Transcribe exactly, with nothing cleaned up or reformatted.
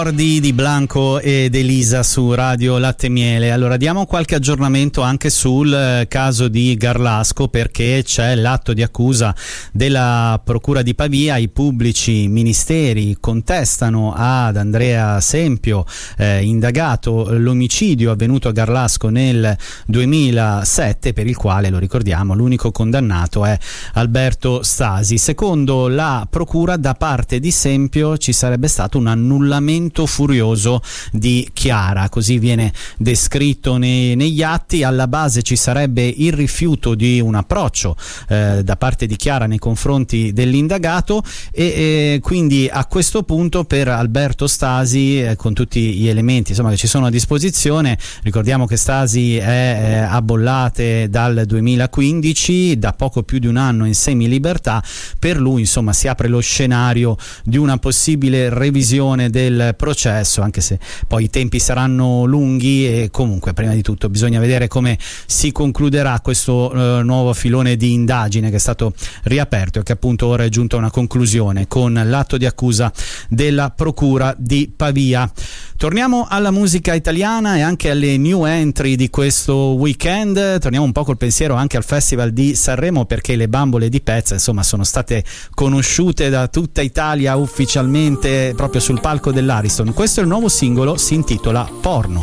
Di Blanco ed Elisa su Radio Latte e Miele. Allora diamo qualche aggiornamento anche sul caso di Garlasco, perché c'è l'atto di accusa della Procura di Pavia. I pubblici ministeri contestano ad Andrea Sempio, eh, indagato, l'omicidio avvenuto a Garlasco nel duemilasette, per il quale, lo ricordiamo, l'unico condannato è Alberto Stasi. Secondo la Procura, da parte di Sempio ci sarebbe stato un annullamento furioso di Chiara, così viene descritto nei, negli atti. Alla base ci sarebbe il rifiuto di un approccio eh, da parte di Chiara nei confronti dell'indagato e, e quindi a questo punto per Alberto Stasi, eh, con tutti gli elementi insomma che ci sono a disposizione, ricordiamo che Stasi è eh, a bollate dal duemilaquindici, da poco più di un anno in semilibertà. Per lui insomma si apre lo scenario di una possibile revisione del processo, anche se poi i tempi saranno lunghi e comunque prima di tutto bisogna vedere come si concluderà questo eh, nuovo filone di indagine che è stato riaperto e che appunto ora è giunto a una conclusione con l'atto di accusa della Procura di Pavia. Torniamo alla musica italiana e anche alle new entry di questo weekend. Torniamo un po' col pensiero anche al Festival di Sanremo, perché le Bambole di Pezza insomma sono state conosciute da tutta Italia ufficialmente proprio sul palco dell'Ariston. Questo è il nuovo singolo, si intitola Porno.